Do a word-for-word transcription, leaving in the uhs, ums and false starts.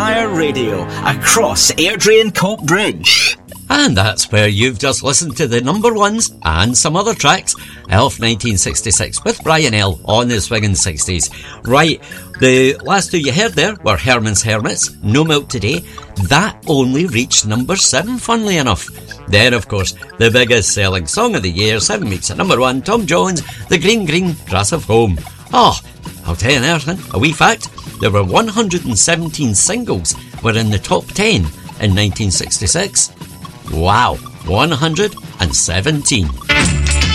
Shire Radio across Airdrie and Cope Bridge. And that's where you've just listened to the number ones and some other tracks. Elf nineteen sixty-six with Brian L on the Swingin' sixties. Right, the last two you heard there were Herman's Hermits, No Milk Today. That only reached number seven, funnily enough. Then, of course, the biggest selling song of the year, seven weeks at number one, Tom Jones, The Green Green Grass of Home. Oh, I'll tell you anything, a wee fact, there were one hundred seventeen singles were in the top ten in nineteen sixty-six. Wow, one hundred seventeen.